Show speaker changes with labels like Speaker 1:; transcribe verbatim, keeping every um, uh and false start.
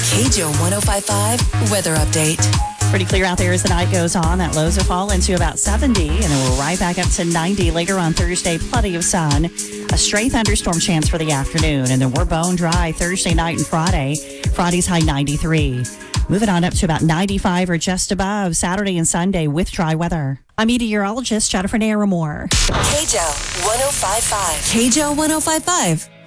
Speaker 1: K J O one oh five point five weather update.
Speaker 2: Pretty clear out there as the night goes on. That lows will fall into about seventy, and then we're right back up to ninety later on Thursday. Plenty of sun. A stray thunderstorm chance for the afternoon, and then we're bone dry Thursday night and Friday. Friday's high ninety-three. Moving on up to about ninety-five or just above Saturday and Sunday with dry weather. I'm meteorologist Jennifer Naramore.
Speaker 1: K J O one oh five point five. K J O one oh five point five.